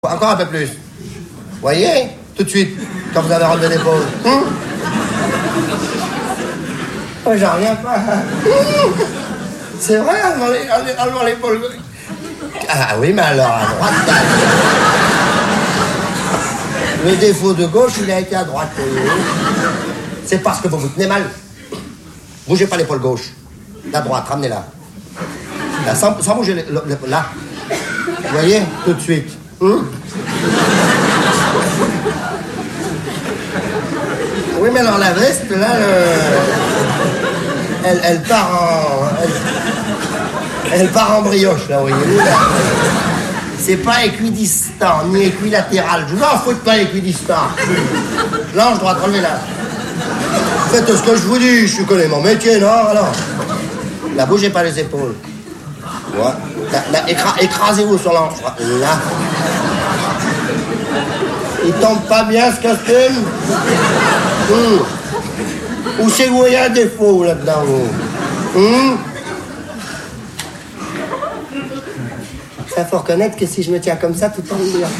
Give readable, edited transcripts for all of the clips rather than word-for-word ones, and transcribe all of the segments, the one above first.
Encore un peu plus. Voyez, tout de suite, quand vous avez relevé l'épaule. Oh, j'en reviens pas. C'est vrai, enlevant l'épaule. Ah oui, mais alors à droite. Le défaut de gauche, il a été à droite. C'est parce que vous vous tenez mal. Bougez pas l'épaule gauche. La droite, ramenez-la. Là, sans bouger là. Vous voyez, tout de suite. Oui, mais alors la veste, là, elle part en brioche, là, voyez-vous. C'est pas équidistant, ni équilatéral. Je vous en fous pas équidistant. L'ange droite, relevez-la. Faites ce que je vous dis, je connais mon métier, non? Alors, là, bougez pas les épaules. Voilà. Là, écrasez-vous sur l'ange. Là. Il tombe pas bien, ce costume. Ou c'est vous, il y a un défaut là-dedans, vous. Ça, faut reconnaître que si je me tiens comme ça, tout tombe bien.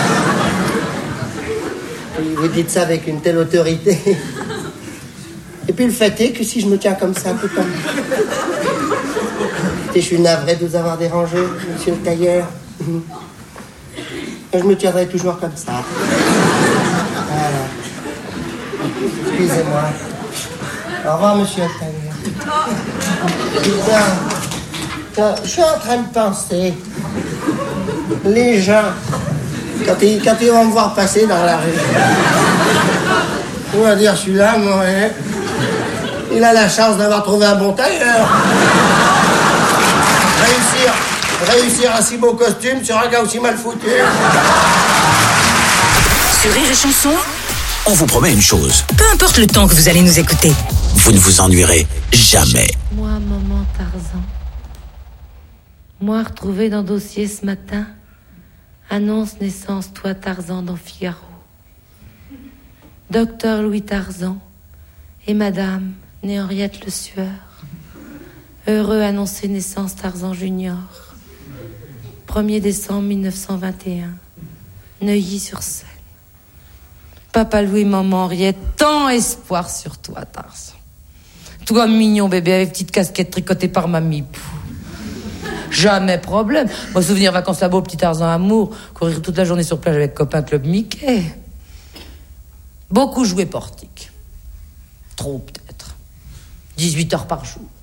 Vous dites ça avec une telle autorité. Et puis le fait est que si je me tiens comme ça, tout tombe bien. Je suis navré de vous avoir dérangé, monsieur le tailleur. Je me tiendrai toujours comme ça. Voilà. Excusez-moi. Au revoir, monsieur le tailleur. Putain, je suis en train de penser. Les gens, quand ils vont me voir passer dans la rue, on va dire, celui-là, moi, il a la chance d'avoir trouvé un bon tailleur. Réussir un si beau costume sur un gars aussi mal foutu. Sur Rire et Chanson, on vous promet une chose. Peu importe le temps que vous allez nous écouter, vous ne vous ennuierez jamais. Moi, maman Tarzan. Moi, retrouvé dans dossier ce matin. Annonce naissance, toi Tarzan dans Figaro. Docteur Louis Tarzan et madame, née Henriette Le Sueur. Heureux annoncer naissance Tarzan Junior. 1er décembre 1921. Neuilly-sur-Seine. Papa Louis, maman Henriette, tant espoir sur toi, Tarzan. Toi, mignon bébé, avec petite casquette tricotée par mamie. Jamais problème. Moi, souvenir vacances là-bas, petit Tarzan amour, courir toute la journée sur plage avec copain Club Mickey. Beaucoup jouer portique. Trop, peut-être. 18 heures par jour.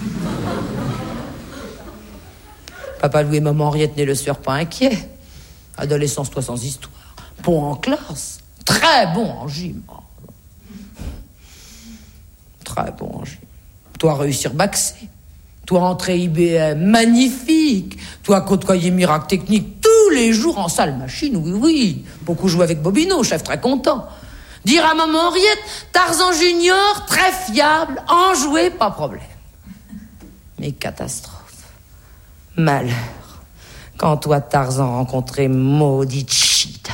Papa Louis et maman Henriette née Le Sueur, pas inquiet. Adolescence, toi sans histoire. Bon en classe. Très bon en gym. Très bon en gym. Toi réussir bac C. Toi entrer IBM. Magnifique. Toi côtoyer Miracle Technique tous les jours en salle machine. Oui, oui. Beaucoup jouer avec Bobino, chef très content. Dire à maman Henriette, Tarzan Junior, très fiable. Enjoué, pas problème. Mais catastrophe. Malheur. Quand toi, Tarzan, rencontrait maudite Chita.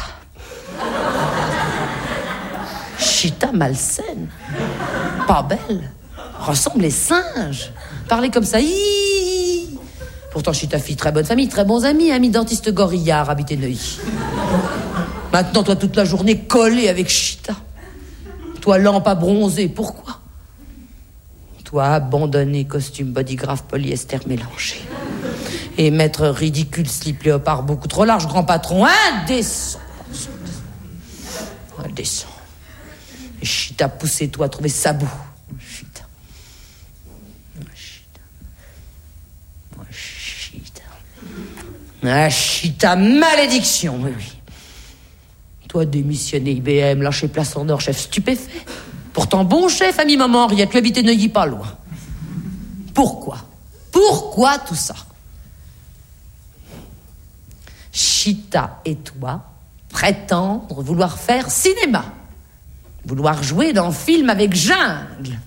Chita malsaine. Pas belle. Ressemble les singes. Parler comme ça. Hihihi. Pourtant, Chita fille, très bonne famille, très bons amis. Ami dentiste Gorillard, habité Neuilly. Maintenant, toi, toute la journée, collé avec Chita. Toi, lampe à bronzer. Pourquoi? Toi, abandonné, costume bodygraph polyester mélangé. Et mettre ridicule slip léopard beaucoup trop large, grand patron, indécent. Indécent. Et Chita, poussez-toi, trouver sabot. Chita. Ah, Chita, malédiction, oui, oui. Toi, démissionné IBM, lâché place en or, chef stupéfait. Pourtant, bon chef, ami maman Henriette, tu habitais Neuilly pas loin. Pourquoi? Pourquoi tout ça? Chita et toi prétendre vouloir faire cinéma. Vouloir jouer dans film avec jungle.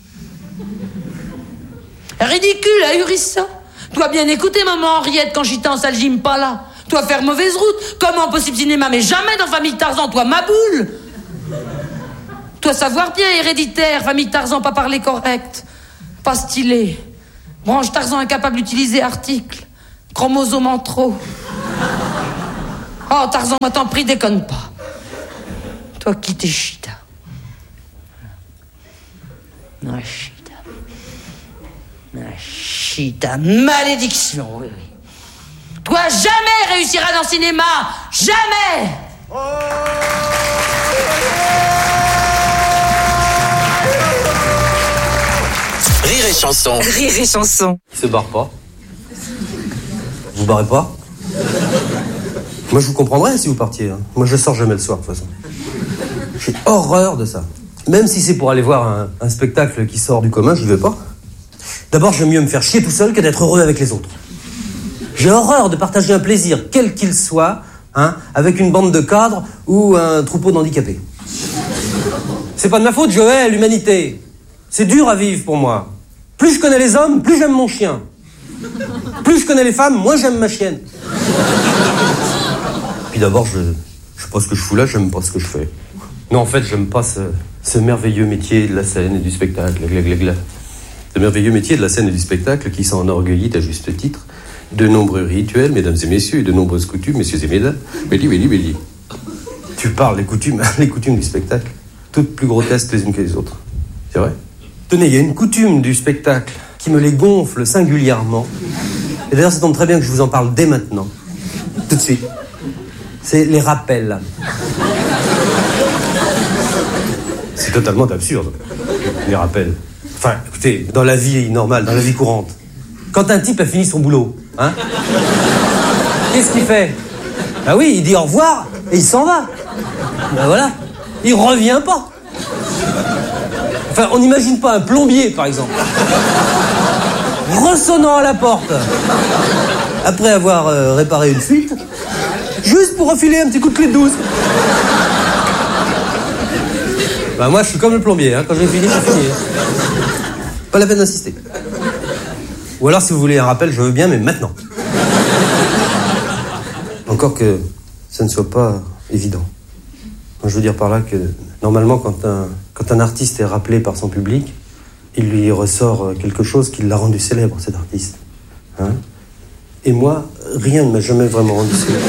Ridicule, ahurissant. Toi bien écouter maman Henriette quand Chita en salle gym pas là. Toi faire mauvaise route. Comment possible cinéma, mais jamais dans famille Tarzan, toi ma boule. Toi savoir bien, héréditaire, famille Tarzan, pas parler correct. Pas stylé. Branche Tarzan incapable d'utiliser article. Chromosome en trop. Oh, Tarzan, moi t'en prie, déconne pas. Toi qui t'es chita. Chita, malédiction, oui. Toi jamais réussiras dans le cinéma. Jamais. Rire et chanson. Rire et chanson. Il se barre pas. Vous barrez pas? Moi, je vous comprendrais si vous partiez. Hein. Moi, je sors jamais le soir, de toute façon. J'ai horreur de ça. Même si c'est pour aller voir un spectacle qui sort du commun, j'y vais pas. D'abord, j'aime mieux me faire chier tout seul que d'être heureux avec les autres. J'ai horreur de partager un plaisir, quel qu'il soit, hein, avec une bande de cadres ou un troupeau d'handicapés. C'est pas de ma faute, Joël, l'humanité. C'est dur à vivre pour moi. Plus je connais les hommes, plus j'aime mon chien. Plus je connais les femmes, moins j'aime ma chienne. Puis d'abord, je sais pas ce que je fous là, j'aime pas ce que je fais. Non, en fait, j'aime pas ce merveilleux métier de la scène et du spectacle. Ce merveilleux métier de la scène et du spectacle qui s'enorgueillit à juste titre de nombreux rituels, mesdames et messieurs, et de nombreuses coutumes, messieurs et mesdames. Béli. Tu parles des coutumes, les coutumes du spectacle, toutes plus grotesques les unes que les autres. C'est vrai? Tenez, il y a une coutume du spectacle qui me les gonfle singulièrement. Et d'ailleurs, ça tombe très bien que je vous en parle dès maintenant. Tout de suite. C'est les rappels. C'est totalement absurde, les rappels. Enfin, écoutez, dans la vie normale, dans la vie courante, quand un type a fini son boulot, hein, qu'est-ce qu'il fait? Ah oui, il dit au revoir et il s'en va. Ben voilà, il revient pas. Enfin, on n'imagine pas un plombier, par exemple, ressonnant à la porte, après avoir réparé une fuite, juste pour refiler un petit coup de clé de 12. Bah moi, je suis comme le plombier, hein. Quand j'ai fini, j'ai fini. Pas la peine d'insister. Ou alors, si vous voulez un rappel, je veux bien, mais maintenant. Encore que ça ne soit pas évident. Je veux dire par là que, normalement, quand un artiste est rappelé par son public, il lui ressort quelque chose qui l'a rendu célèbre, cet artiste. Hein? Et moi, rien ne m'a jamais vraiment rendu célèbre.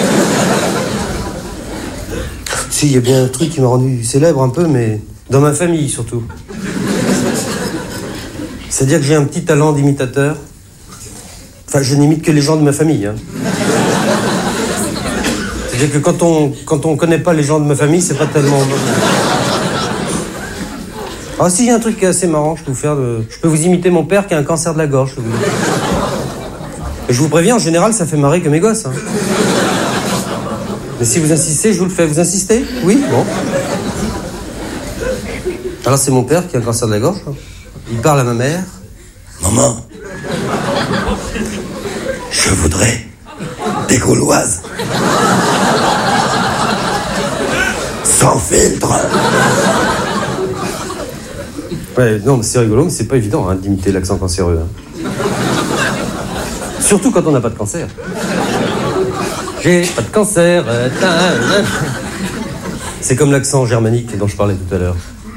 Si, il y a bien un truc qui m'a rendu célèbre un peu, mais dans ma famille, surtout. C'est-à-dire que j'ai un petit talent d'imitateur. Enfin, je n'imite que les gens de ma famille. Hein. C'est-à-dire que quand on connaît pas les gens de ma famille, c'est pas tellement... Ah si, il y a un truc assez marrant, je peux vous faire... Je peux vous imiter mon père qui a un cancer de la gorge. Et je vous préviens, en général, ça fait marrer que mes gosses. Hein. Mais si vous insistez, je vous le fais. Vous insistez? Oui? Bon. Alors c'est mon père qui a un cancer de la gorge. Il parle à ma mère. Maman, je voudrais des Gauloises. Sans filtre. Ouais, non, mais c'est rigolo, mais c'est pas évident hein, d'imiter l'accent cancéreux. Hein. Surtout quand on n'a pas de cancer. J'ai pas de cancer. C'est comme l'accent germanique dont je parlais tout à l'heure.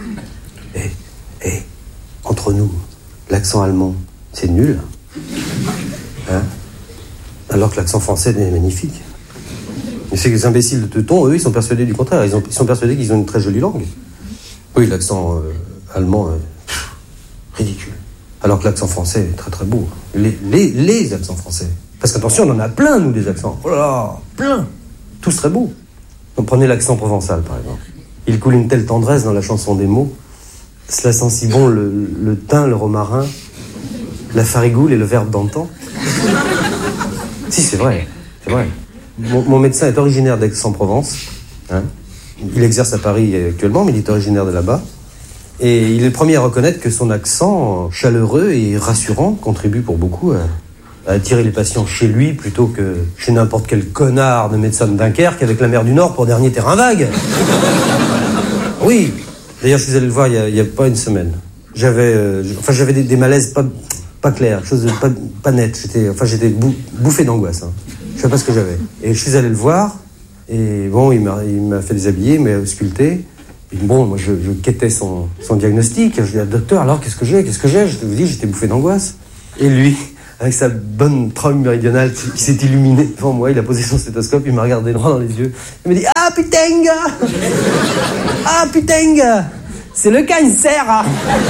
Et entre nous, l'accent allemand, c'est nul. Hein? Alors que l'accent français est magnifique. Mais c'est que les imbéciles de Teuton, eux, ils sont persuadés du contraire. Ils sont persuadés qu'ils ont une très jolie langue. Oui, l'accent allemand, ridicule. Alors que l'accent français est très très beau. Les accents français. Parce qu'attention, on en a plein, nous, des accents. Oh là là, plein. Tous très beaux. Donc prenez l'accent provençal, par exemple. Il coule une telle tendresse dans la chanson des mots. Cela sent si bon le thym, le romarin, la farigoule et le verbe d'antan. Si, c'est vrai, c'est vrai. Mon médecin est originaire d'Aix-en-Provence. Hein. Il exerce à Paris actuellement, mais il est originaire de là-bas. Et il est le premier à reconnaître que son accent chaleureux et rassurant contribue pour beaucoup à attirer les patients chez lui plutôt que chez n'importe quel connard de médecin de Dunkerque avec la mer du Nord pour dernier terrain vague. Oui. D'ailleurs, je suis allé le voir il y a pas une semaine. J'avais des malaises pas clairs, choses pas nettes. J'étais bouffé d'angoisse. Hein. Je sais pas ce que j'avais. Et je suis allé le voir. Et bon, il m'a fait déshabiller, il m'a ausculté. Et bon, moi, je quêtais son diagnostic. Je dis, docteur, alors qu'est-ce que j'ai? Je vous dis, j'étais bouffé d'angoisse. Et lui, avec sa bonne trompe méridionale qui s'est illuminée devant moi. Il a posé son stéthoscope, il m'a regardé droit dans les yeux. Il m'a dit « Ah putain gars ! Ah putain gars ! C'est le cancer hein !»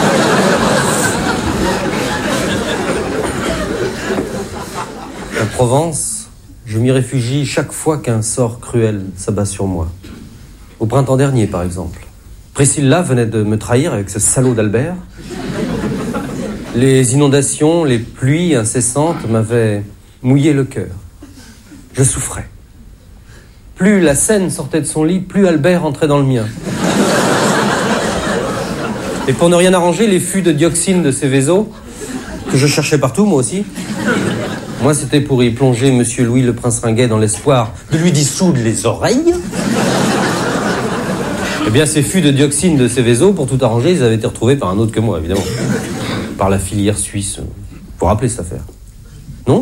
La Provence, je m'y réfugie chaque fois qu'un sort cruel s'abat sur moi. Au printemps dernier, par exemple. Priscilla venait de me trahir avec ce salaud d'Albert. Les inondations, les pluies incessantes m'avaient mouillé le cœur. Je souffrais. Plus la Seine sortait de son lit, plus Albert entrait dans le mien. Et pour ne rien arranger, les fûts de dioxine de Céveso, que je cherchais partout, moi aussi. Moi, c'était pour y plonger Monsieur Louis le Prince Ringuet dans l'espoir de lui dissoudre les oreilles. Eh bien, ces fûts de dioxine de Céveso, pour tout arranger, ils avaient été retrouvés par un autre que moi, évidemment. Par la filière suisse. Faut rappeler cette affaire. Non ?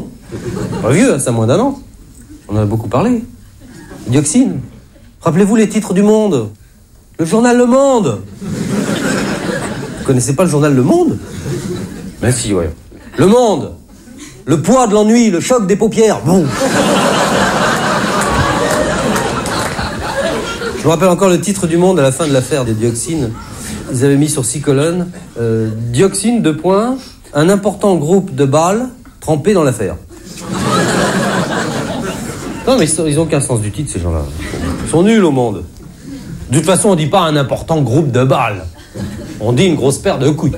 Pas vieux, ça a moins d'un an. On en a beaucoup parlé. Dioxine. Rappelez-vous les titres du Monde. Le journal Le Monde. Vous connaissez pas le journal Le Monde ? Ben si, ouais. Le Monde. Le poids de l'ennui, le choc des paupières. Bon. Je me rappelle encore le titre du Monde à la fin de l'affaire des dioxines. Ils avaient mis sur 6 colonnes dioxine, 2 points, un important groupe de balles trempé dans l'affaire. Non, mais ils n'ont aucun sens du titre, ces gens-là. Ils sont nuls au Monde. De toute façon, on dit pas un important groupe de balles. On dit une grosse paire de couilles.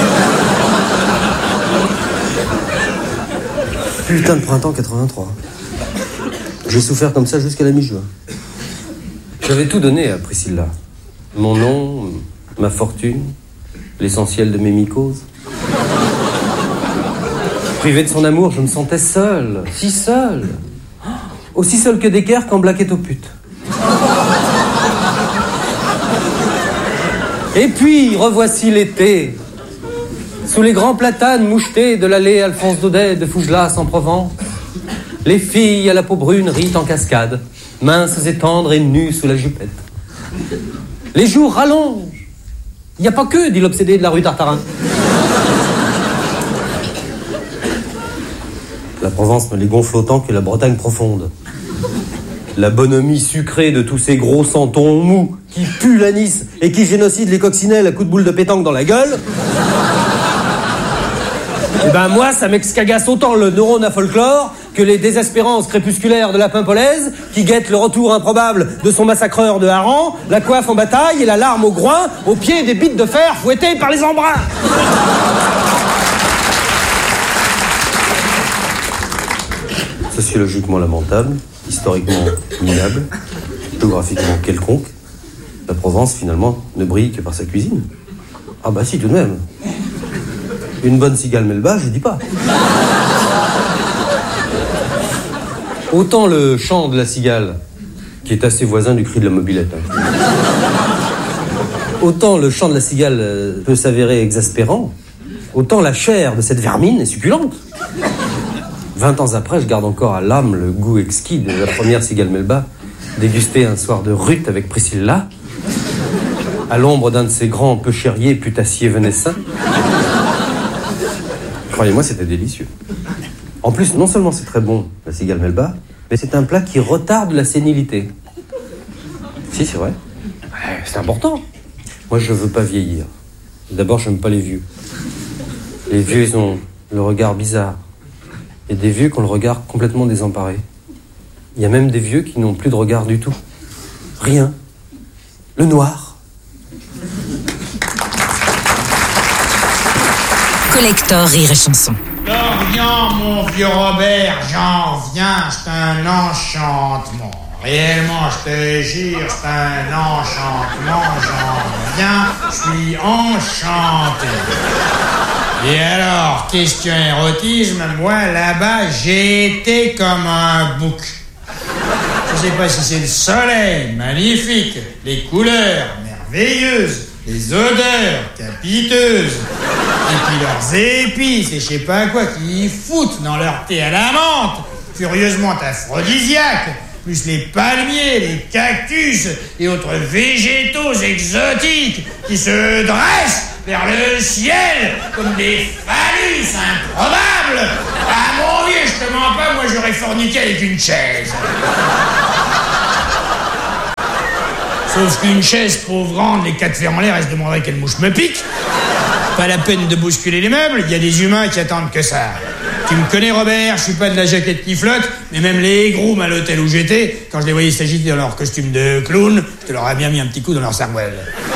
Putain de printemps 83. J'ai souffert comme ça jusqu'à la mi-juin. J'avais tout donné à Priscilla. Mon nom, ma fortune, l'essentiel de mes mycoses. Privé de son amour, je me sentais seul, si seul. Aussi seul que Decker quand Black est aux putes. Et puis, revoici l'été. Sous les grands platanes mouchetés de l'allée Alphonse Daudet de Fougelas en Provence, les filles à la peau brune rient en cascade, minces et tendres et nues sous la jupette. Les jours rallongent. Il n'y a pas que, dit l'obsédé de la rue Tartarin. La Provence me les gonfle autant que la Bretagne profonde. La bonhomie sucrée de tous ces gros santons mous qui puent l'anis et qui génocident les coccinelles à coups de boule de pétanque dans la gueule. Et ben moi, ça m'excagasse autant le neurone à folklore que les désespérances crépusculaires de la Pimpolaise qui guettent le retour improbable de son massacreur de harengs, la coiffe en bataille et la larme au groin, au pied des bites de fer fouettées par les embruns. Sociologiquement lamentable, historiquement minable, géographiquement quelconque, la Provence, finalement, ne brille que par sa cuisine. Ah bah si, tout de même. Une bonne cigale melba, je dis pas. Autant le chant de la cigale, qui est assez voisin du cri de la mobilette. Autant le chant de la cigale peut s'avérer exaspérant, autant la chair de cette vermine est succulente. 20 ans après, je garde encore à l'âme le goût exquis de la première cigale melba, dégustée un soir de rut avec Priscilla, à l'ombre d'un de ces grands peuchériers putassiers vénessins. Croyez-moi, c'était délicieux. En plus, non seulement c'est très bon, la cigale melba, mais c'est un plat qui retarde la sénilité. Si, c'est vrai. Ouais, c'est important. Moi, je veux pas vieillir. D'abord, j'aime pas les vieux. Les vieux, ils ont le regard bizarre. Il y a des vieux qui ont le regard complètement désemparé. Il y a même des vieux qui n'ont plus de regard du tout. Rien. Le noir. Collector Rire et Chanson. Dorian, mon vieux Robert, j'en viens, c'est un enchantement. Réellement, je te jure, c'est un enchantement, j'en viens, je suis enchanté. Et alors, question érotisme, moi, là-bas, j'ai été comme un bouc. Je sais pas si c'est le soleil, magnifique, les couleurs, merveilleuses, les odeurs, capiteuses, et puis leurs épices, et je sais pas quoi, qui foutent dans leur thé à la menthe, furieusement aphrodisiaque, plus les palmiers, les cactus et autres végétaux exotiques qui se dressent vers le ciel comme des phallus improbables. Ah mon vieux, je te mens pas, moi j'aurais forniqué avec une chaise. Sauf qu'une chaise trop grande, les quatre fers en l'air, elle se demanderait quelle mouche me pique. Pas la peine de bousculer les meubles, il y a des humains qui attendent que ça. Tu me connais, Robert, je suis pas de la jaquette qui flotte, mais même les grooms à l'hôtel où j'étais, quand je les voyais s'agiter dans leur costume de clown, je te leur ai bien mis un petit coup dans leur cervelle.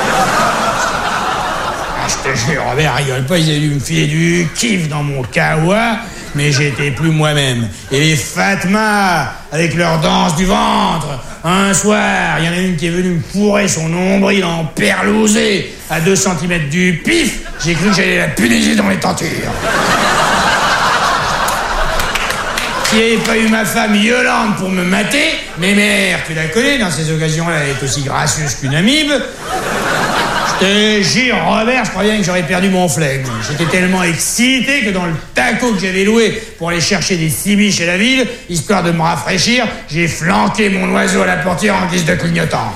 Ah, je te jure, Robert, rigole pas, ils avaient dû me filer du kiff dans mon kawa, mais j'étais plus moi-même. Et les Fatma, avec leur danse du ventre, un soir, il y en a une qui est venue me fourrer son nombril en perlousé à 2 cm du pif, j'ai cru que j'allais la punaiser dans les tentures. S'il n'y avait pas eu ma femme Yolande pour me mater, mes mères, tu la connais, dans ces occasions-là, elle est aussi gracieuse qu'une amibe. Je te jure, Robert, je crois bien que j'aurais perdu mon flegme. J'étais tellement excité que dans le taco que j'avais loué pour aller chercher des cibiches à la ville, histoire de me rafraîchir, j'ai flanqué mon oiseau à la portière en guise de clignotant.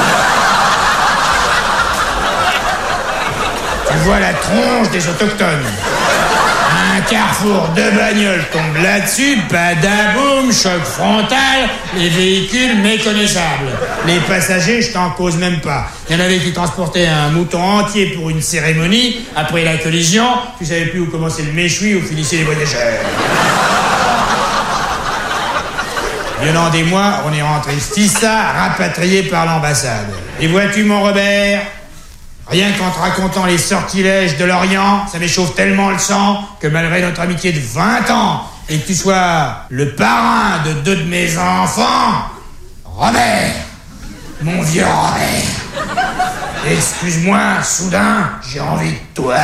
Tu vois la tronche des autochtones. Un carrefour de bagnoles tombe là-dessus, badaboum, choc frontal, les véhicules méconnaissables. Les passagers, je t'en cause même pas. Il y en avait qui transportaient un mouton entier pour une cérémonie. Après la collision, tu savais plus où commençait le méchoui, où finissaient les voyageurs. Venant des mois, on est rentré Stissa, rapatrié par l'ambassade. Et vois-tu, mon Robert, rien qu'en te racontant les sortilèges de l'Orient, ça m'échauffe tellement le sang que malgré notre amitié de 20 ans et que tu sois le parrain de 2 de mes enfants, Robert, mon vieux Robert, excuse-moi, soudain, j'ai envie de toi.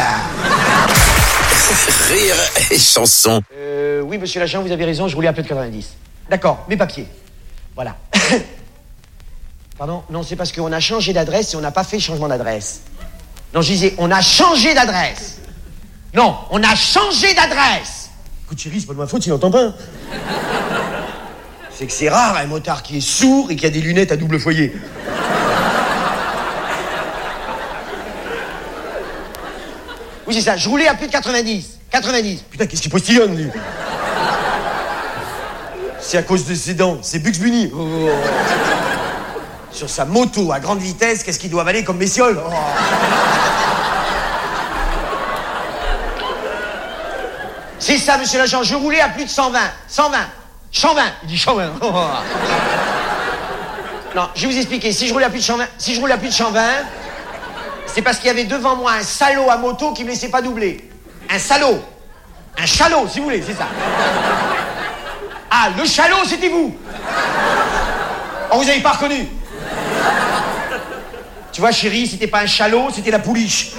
Rire et chanson. Oui, monsieur l'agent, vous avez raison, je roulais à plus de 90. D'accord, mes papiers. Voilà. Pardon? Non, c'est parce qu'on a changé d'adresse et on n'a pas fait changement d'adresse. Non, je disais, on a changé d'adresse. Non, on a changé d'adresse. Écoute, chérie, c'est pas de ma faute, il n'entend pas. C'est que c'est rare, un motard qui est sourd et qui a des lunettes à double foyer. Oui, c'est ça, je roulais à plus de 90. 90. Putain, qu'est-ce qu'il postillonne, lui? C'est à cause de ses dents, c'est Bugs Bunny. Oh. Sur sa moto à grande vitesse, qu'est-ce qu'il doit avaler comme bestiole? Oh. C'est ça, monsieur l'agent, je roulais à plus de 120. 120. 120. Il dit 120. Oh. Non, je vais vous expliquer. Si je roulais à plus de 120, c'est parce qu'il y avait devant moi un salaud à moto qui me laissait pas doubler. Un salaud. Un chalot, si vous voulez, c'est ça. Ah, le chalot, c'était vous. Oh, vous avez pas reconnu. Tu vois, chérie, c'était pas un chalot, c'était la pouliche.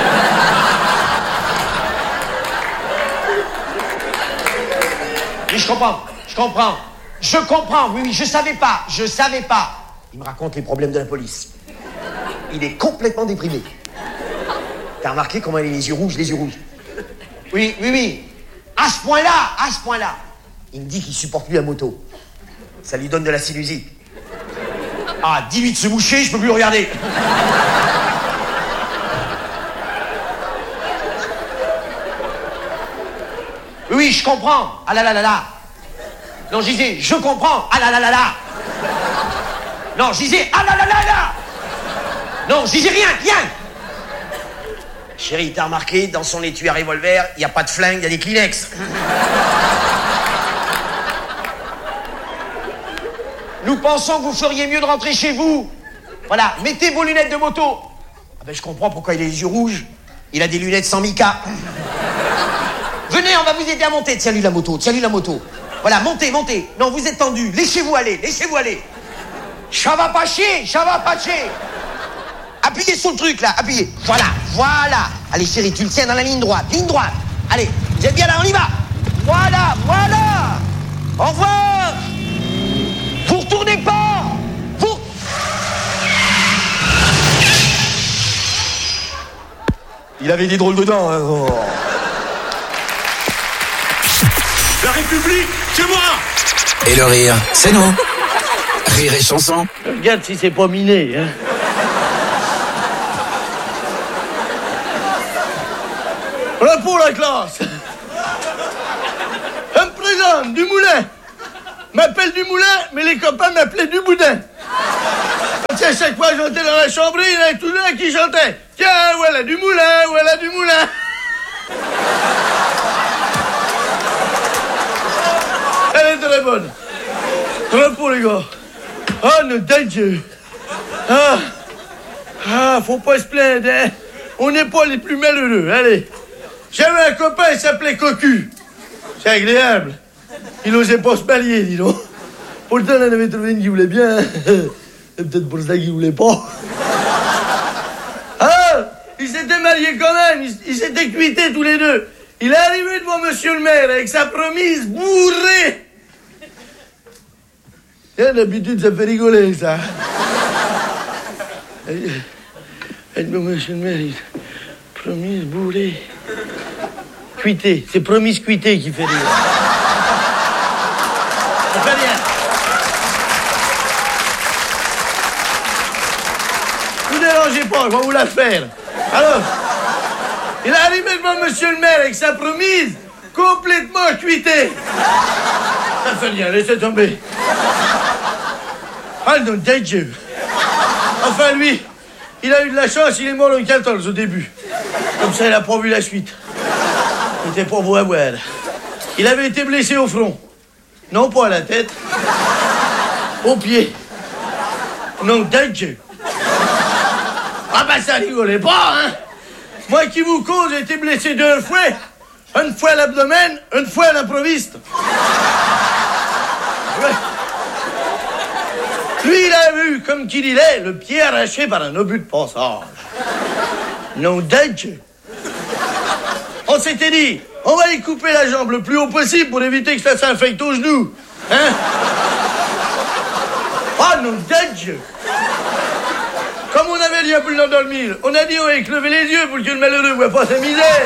Oui, je comprends. Oui, je savais pas. Il me raconte les problèmes de la police. Il est complètement déprimé. T'as remarqué comment il a les yeux rouges? Oui. À ce point-là. Il me dit qu'il supporte plus la moto. Ça lui donne de la sinusite. Ah, 18 de se moucher, je peux plus le regarder. Oui, je comprends. Ah là là là là. Non, je disais, je comprends. Ah là là là là. Non, je disais, ah là là là là. Non, je disais rien. Chérie, t'as remarqué, dans son étui à revolver, il n'y a pas de flingue, il y a des Kleenex. Nous pensons que vous feriez mieux de rentrer chez vous. Voilà, mettez vos lunettes de moto. Ah ben je comprends pourquoi il a les yeux rouges. Il a des lunettes sans mica. Venez, on va vous aider à monter. Tiens-lui la moto. Voilà, montez. Non, vous êtes tendu. Laissez-vous aller. Ça va pas chier. Appuyez sur le truc, là. Appuyez. Voilà. Allez, chérie, tu le tiens dans la ligne droite. Allez, vous êtes bien là, on y va. Voilà. Au revoir. Vous retournez pas. Il avait des drôles de dents, hein. Oh. La République, c'est moi. Et le rire, c'est nous. Rire et Chanson. Regarde si c'est pas miné, hein. Repos la classe. Je me présente, Dumoulin. M'appelle Dumoulin, mais les copains m'appelaient Duboudin. Tiens, chaque fois que j'entrais dans la chambre, il y en avait tout d'un qui chantait. Tiens, voilà Dumoulin, voilà Dumoulin. Elle est très bonne. Repos, les gars. Oh, nom de Dieu. Faut pas se plaindre, hein. On n'est pas les plus malheureux, allez. J'avais un copain, il s'appelait Cocu. C'est agréable. Il osait pas se marier, dis donc. Pourtant, on en avait trouvé une qui voulait bien. C'est peut-être pour ça qu'il voulait pas. Il s'était marié quand même. Ils s'étaient cuités tous les deux. Il est arrivé devant monsieur le maire avec sa promise bourrée. D'habitude, ça fait rigoler, ça. Devant monsieur le maire, promise bourrée. Cuité. C'est promise cuité qui fait rire. Ça fait rien. Ne vous dérangez pas, je vais vous la faire. Alors, il est arrivé devant monsieur le maire avec sa promise complètement cuitée. Ça fait rien, laissez tomber. Ah non, Dieu. Enfin, lui, il a eu de la chance, il est mort en 14 au début. Comme ça, il n'a pas vu la suite. Il n'était pas beau à voir. Il avait été blessé au front. Non, pas à la tête. Au pied. Non, Dieu. Ah ben, ça rigolait pas, hein. Moi qui vous cause, j'ai été blessé 2 fois. Une fois à l'abdomen, une fois à l'improviste. Ouais. Lui, il a eu, comme qu'il est, le pied arraché par un obus de passage. Non, Dieu. On s'était dit, on va lui couper la jambe le plus haut possible pour éviter que ça s'infecte au genou. Hein? Oh, non, Dieu. Comme on avait dit un peu d'endormir, on a dit on va lever les yeux pour que le malheureux voit pas sa misère.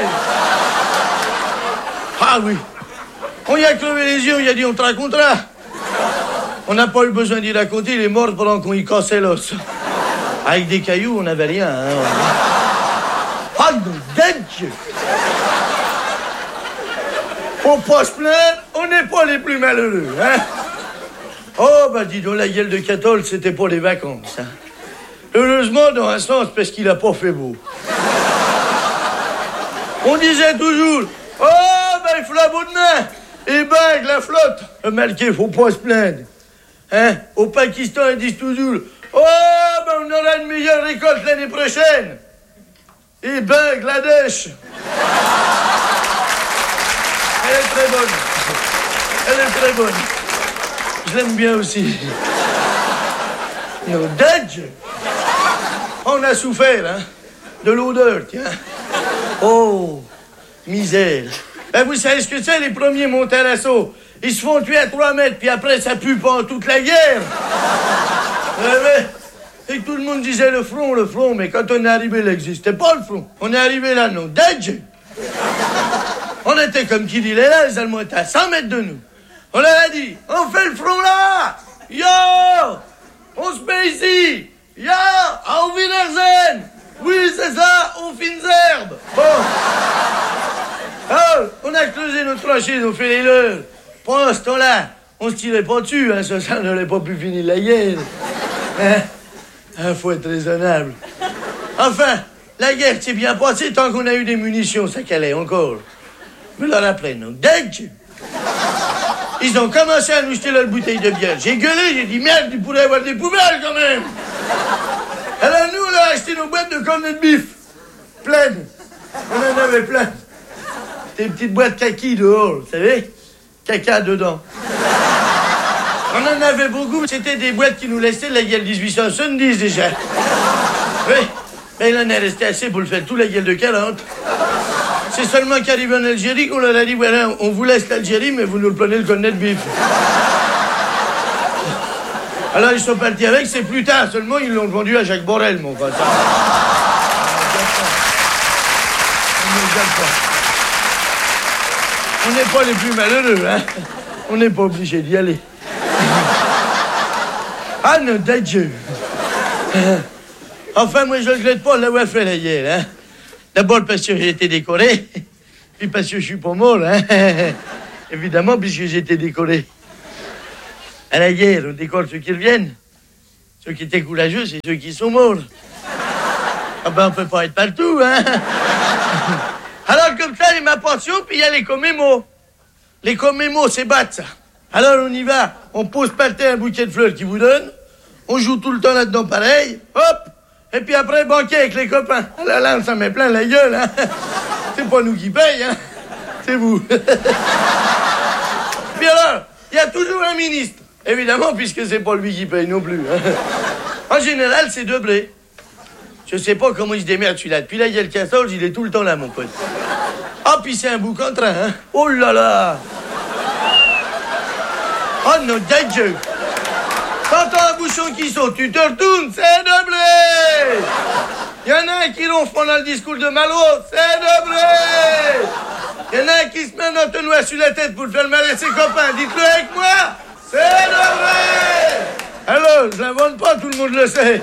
Ah oui. On y a crevé les yeux, on y a dit on te racontera. On n'a pas eu besoin d'y raconter, il est mort pendant qu'on y cassait l'os. Avec des cailloux, on n'avait rien. Hein. Ah, non, Dieu. Faut pas se plaindre, on n'est pas les plus malheureux, hein. Oh, bah dis donc, la gueule de Catole, c'était pour les vacances, hein. Heureusement, dans un sens, parce qu'il a pas fait beau. On disait toujours, oh, ben, il faut la bonne main. Et ben, la flotte. Malgré, faut pas se plaindre. Hein? Au Pakistan, ils disent toujours, oh, ben, on aura une meilleure récolte l'année prochaine. Et Bangladesh. Elle est très bonne. Elle est très bonne. Je l'aime bien aussi. Non, Dodge. On a souffert, hein, de l'odeur, tiens. Oh, misère. Ben, vous savez ce que c'est, les premiers montés à l'assaut? Ils se font tuer à 3 mètres, puis après, ça pue pendant toute la guerre. Et tout le monde disait le front, mais quand on est arrivé, il n'existait pas le front. On est arrivé là, non, Dodge. On était comme qui dit là, les Allemands étaient à 100 mètres de nous. On leur a dit, on fait le front là. Yo, on se met ici. Yo, auf Wiedersehen. Oui, c'est ça, on fine herbes. Bon. Oh, on a creusé nos tranchées, on fait les leurs. Pendant ce temps-là, on se tirait pas dessus, hein, ça n'aurait pas pu finir la guerre. Hein? Faut être raisonnable. Enfin, la guerre s'est bien passée tant qu'on a eu des munitions, ça calait encore. Mais là, après, non, Dodge. Ils ont commencé à nous jeter leur bouteille de bière. J'ai gueulé, j'ai dit, merde, il pourrait y avoir des poubelles quand même. Alors nous, on a acheté nos boîtes de cornets de bif. Pleines. On en avait plein. Des petites boîtes kaki dehors, vous savez? Caca dedans. On en avait beaucoup. C'était des boîtes qui nous laissaient de la guerre 1870 déjà. Oui. Mais il en est resté assez pour le faire tout la guerre de 40. C'est seulement qu'arrivé en Algérie qu'on leur a dit, voilà, on vous laisse l'Algérie, mais vous nous le prenez le cornet de bif. Alors ils sont partis avec, c'est plus tard seulement, ils l'ont vendu à Jacques Borel, mon pote. On n'est pas les plus malheureux, hein. On n'est pas obligé d'y aller. Ah, non, Dieu. Enfin, moi, je regrette pas de l'avoir fait, là, hier, hein. D'abord parce que j'ai été décoré, puis parce que je suis pas mort, hein. Évidemment, puisque j'ai été décoré. À la guerre, on décore ceux qui reviennent. Ceux qui étaient courageux, c'est ceux qui sont morts. Ah ben, on peut pas être partout, hein. Alors, comme ça, il y a ma pension, puis il y a les commémos. Les commémos, c'est battre, ça. Alors, on y va. On pose par terre un bouquet de fleurs qu'ils vous donnent. On joue tout le temps là-dedans pareil. Hop. Et puis après, banquet avec les copains. Ah là là, ça met plein la gueule, hein. C'est pas nous qui paye, hein. C'est vous. Puis alors, il y a toujours un ministre. Évidemment, puisque c'est pas lui qui paye non plus, hein. En général, c'est Deblé. Je sais pas comment il se démerde, celui-là. Depuis là, il y a le castorge, il est tout le temps là, mon pote. Ah, puis c'est un bouc en train, hein. Oh là là. Oh non, Dieu. T'entends un bouchon qui saute, tu te retournes, c'est Deblé. Il y en a un qui ronfle pendant le discours de Malraux, c'est Deblé. Il y en a un qui se met un entonnoir sur la tête pour faire mal à ses copains. Dites-le avec moi, c'est Deblé. Alors, je l'invente pas, tout le monde le sait.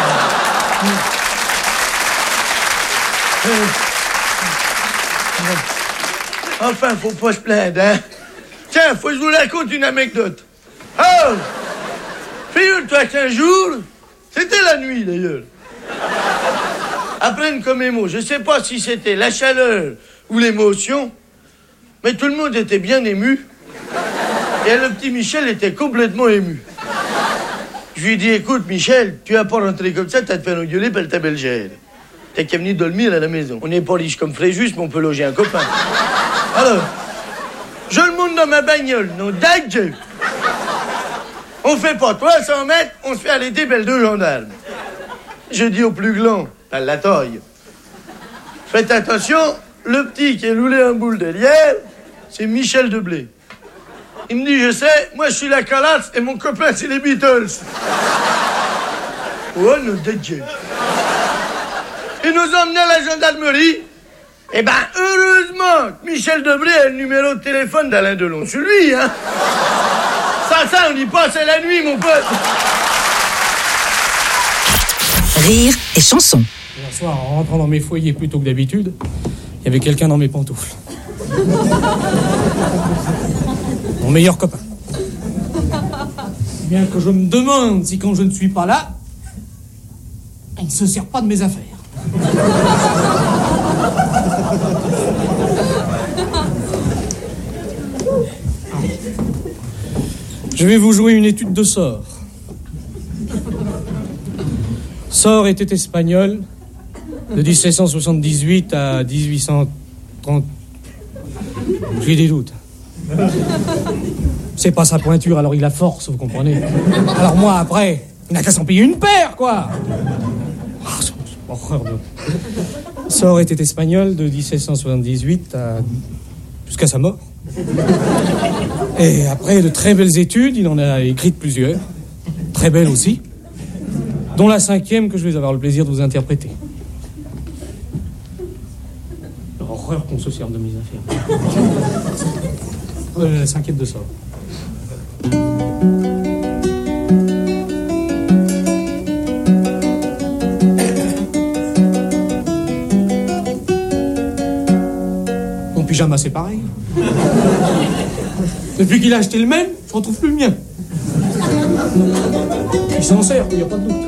Enfin, faut pas se plaindre, hein. Tiens, faut que je vous raconte une anecdote. Oh! Figure-toi qu'un jour, c'était la nuit d'ailleurs. Après une commémo, je sais pas si c'était la chaleur ou l'émotion, mais tout le monde était bien ému. Et le petit Michel était complètement ému. Je lui ai dit, écoute Michel, tu vas pas rentrer comme ça, t'as te faire engueuler par ta belle-gère. T'as qu'à venir dormir à la maison. On n'est pas riche comme Fréjus, mais on peut loger un copain. Alors, je le monte dans ma bagnole, non dingue. On fait pas 300 mètres, on se fait arrêter par deux gendarmes. Je dis au plus grand, à la taille, faites attention, le petit qui est roulé en boule derrière, c'est Michel Deblé. Il me dit, je sais, moi je suis la calasse et mon copain c'est les Beatles. Oh, non, de Dieu. Il nous a emmenés à la gendarmerie. Eh ben, heureusement que Michel Deblé a le numéro de téléphone d'Alain Delon sur lui, hein. Ça, on y passe à la nuit, mon pote. Rire et chanson. Hier soir, en rentrant dans mes foyers plus tôt que d'habitude, il y avait quelqu'un dans mes pantoufles. Mon meilleur copain. Bien que je me demande si quand je ne suis pas là, il ne se sert pas de mes affaires. Je vais vous jouer une étude de Sort. Sort était espagnol de 1778 à 1830. J'ai des doutes. C'est pas sa pointure, alors il a force, vous comprenez. Alors moi, après, il n'a qu'à s'en payer une paire, quoi. Sort était espagnol de 1778 jusqu'à sa mort. Et après de très belles études, il en a écrites plusieurs, très belles aussi, dont la 5e que je vais avoir le plaisir de vous interpréter. Horreur qu'on se serve de mes affaires. La 5e de Sort. Mon pyjama, c'est pareil. Depuis qu'il a acheté le même, je retrouve plus le mien. Il s'en sert, il n'y a pas de doute.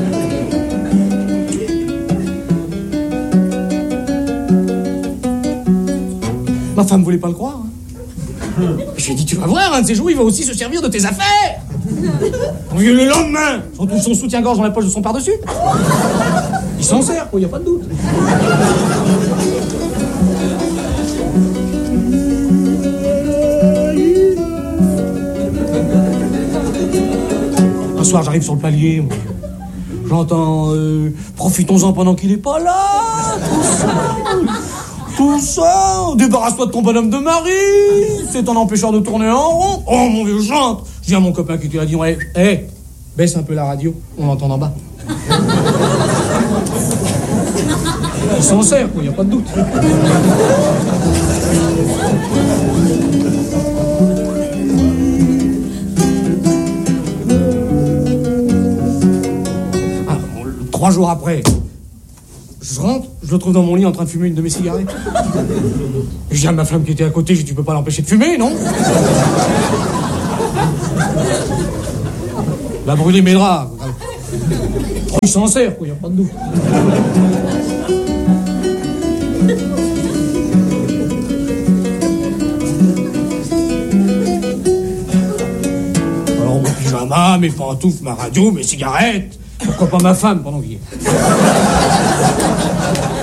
Ma femme voulait pas le croire. Hein. Je lui ai dit, tu vas voir, un de ces jours, il va aussi se servir de tes affaires. Le lendemain, on trouve son soutien-gorge dans la poche de son par-dessus. Il s'en sert, il n'y a pas de doute. Un soir, j'arrive sur le palier, moi. J'entends profitons-en pendant qu'il est pas là. Tout ça, débarrasse-toi de ton bonhomme de mari. C'est un empêcheur de tourner en rond. Oh mon vieux, chante. Je dis à mon copain qui te l'a dit, hé, baisse un peu la radio, on entend en bas. Il s'en sert, il n'y a pas de doute. 3 jours après, je rentre, je le trouve dans mon lit en train de fumer une de mes cigarettes. Et je dis à ma femme qui était à côté, je dis, tu peux pas l'empêcher de fumer, non? Il a brûlé mes draps. Il s'en sert, quoi, y a pas de doute. Alors mon pyjama, mes pantoufles, ma radio, mes cigarettes. Pourquoi pas ma femme pendant qu'il y est.